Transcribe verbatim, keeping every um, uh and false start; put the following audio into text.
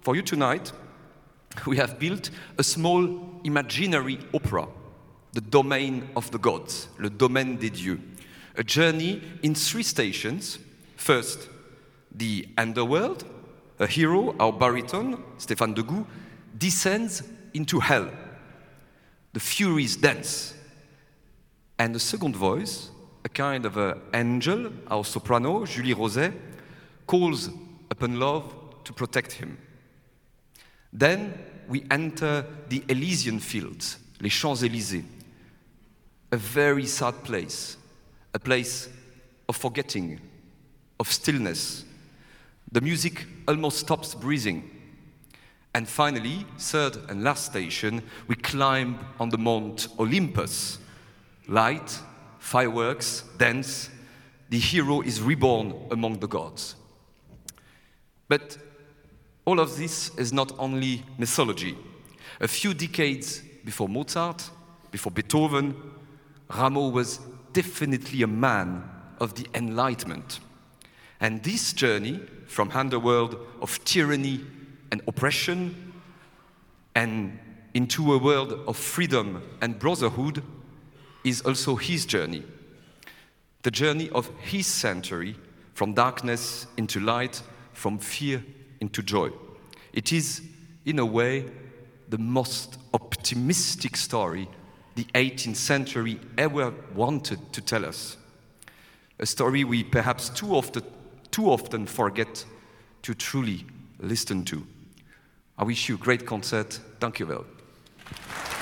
For you tonight, we have built a small imaginary opera, The Domain of the Gods, Le Domaine des Dieux, a journey in three stations. First, the underworld. A hero, our baritone, Stéphane Degout, descends into hell. The Furies dance. And the second voice, a kind of an angel, our soprano, Julie Roset, calls upon love to protect him. Then we enter the Elysian fields, les Champs-Élysées, a very sad place, a place of forgetting, of stillness. The music almost stops breathing. And finally, third and last station, we climb on the Mount Olympus. Light, fireworks, dance, the hero is reborn among the gods. But all of this is not only mythology. A few decades before Mozart, before Beethoven, Rameau was definitely a man of the Enlightenment. And this journey from underworld of tyranny and oppression and into a world of freedom and brotherhood is also his journey. The journey of his century, from darkness into light, from fear into joy. It is, in a way, the most optimistic story the eighteenth century ever wanted to tell us. A story we perhaps too often, too often forget to truly listen to. I wish you a great concert. Dank u wel.